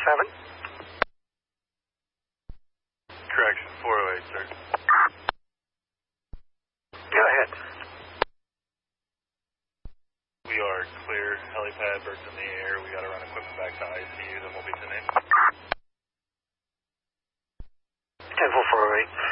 Correction, 408, sir. Go ahead. We are clear. Helipad, birds in the air. We got to run equipment back to ICU, then we'll be to name. 10-4-408.